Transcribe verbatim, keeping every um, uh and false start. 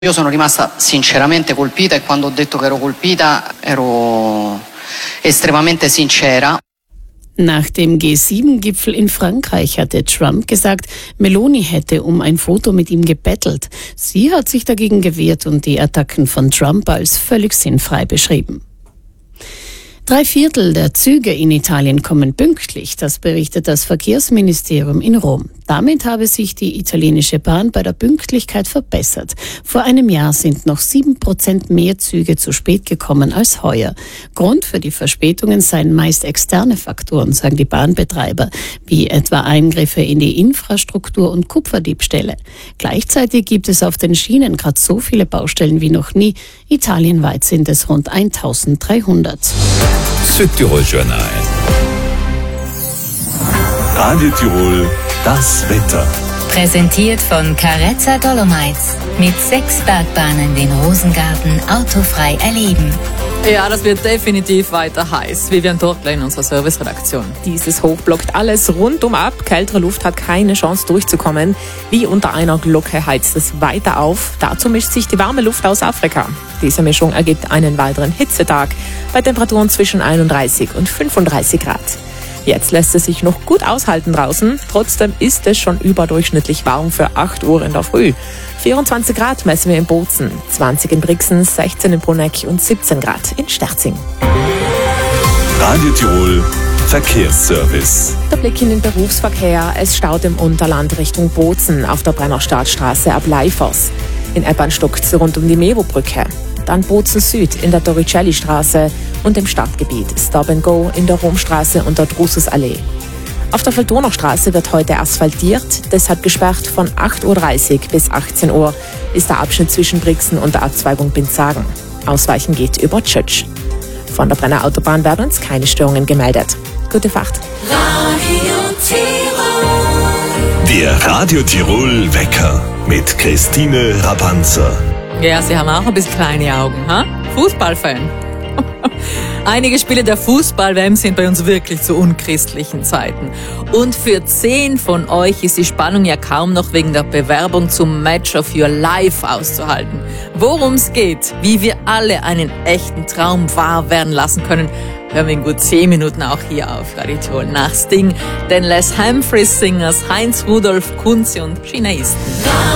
Io sono rimasta sinceramente colpita e quando ho detto che ero colpita ero estremamente sincera. Nach dem G sieben Gipfel in Frankreich hatte Trump gesagt, Meloni hätte um ein Foto mit ihm gebettelt. Sie hat sich dagegen gewehrt und die Attacken von Trump als völlig sinnfrei beschrieben. Drei Viertel der Züge in Italien kommen pünktlich, das berichtet das Verkehrsministerium in Rom. Damit habe sich die italienische Bahn bei der Pünktlichkeit verbessert. Vor einem Jahr sind noch sieben Prozent mehr Züge zu spät gekommen als heuer. Grund für die Verspätungen seien meist externe Faktoren, sagen die Bahnbetreiber, wie etwa Eingriffe in die Infrastruktur und Kupferdiebstähle. Gleichzeitig gibt es auf den Schienen gerade so viele Baustellen wie noch nie. Italienweit sind es rund eintausenddreihundert. Südtirol Journal. Radio Tirol, das Wetter. Präsentiert von Carezza Dolomites. Mit sechs Bergbahnen den Rosengarten autofrei erleben. Ja, das wird definitiv weiter heiß. Vivian Tortler in unserer Serviceredaktion. Dieses Hoch blockt alles rundum ab. Kältere Luft hat keine Chance durchzukommen. Wie unter einer Glocke heizt es weiter auf. Dazu mischt sich die warme Luft aus Afrika. Diese Mischung ergibt einen weiteren Hitzetag bei Temperaturen zwischen einunddreißig und fünfunddreißig Grad. Jetzt lässt es sich noch gut aushalten draußen. Trotzdem ist es schon überdurchschnittlich warm für acht Uhr in der Früh. vierundzwanzig Grad messen wir in Bozen, zwanzig in Brixen, sechzehn in Bruneck und siebzehn Grad in Sterzing. Radio Tirol Verkehrsservice. Der Blick in den Berufsverkehr. Es staut im Unterland Richtung Bozen auf der Brennerstadtstraße ab Leifers. In Eppern stockt's rund um die Mewo-Brücke. Dann Bozen Süd in der Torricelli-Straße und im Stadtgebiet Stop and Go in der Romstraße und der Drususallee. Auf der Felddonerstraße wird heute asphaltiert, deshalb gesperrt von acht Uhr dreißig bis achtzehn Uhr ist der Abschnitt zwischen Brixen und der Abzweigung Binzagen. Ausweichen geht über Tschötsch. Von der Brenner Autobahn werden uns keine Störungen gemeldet. Gute Fahrt. Radio Tirol. Der Radio Tirol Wecker mit Christine Rapanzer. Ja, Sie haben auch ein bisschen kleine Augen, ha? Fußballfan. Einige Spiele der Fußball-W M sind bei uns wirklich zu unchristlichen Zeiten. Und für zehn von euch ist die Spannung ja kaum noch wegen der Bewerbung zum Match of Your Life auszuhalten. Worum es geht, wie wir alle einen echten Traum wahr werden lassen können, hören wir in gut zehn Minuten auch hier auf Radio Tirol nach Sting, den Les Humphreys Singers, Heinz Rudolf Kunze und China Easton.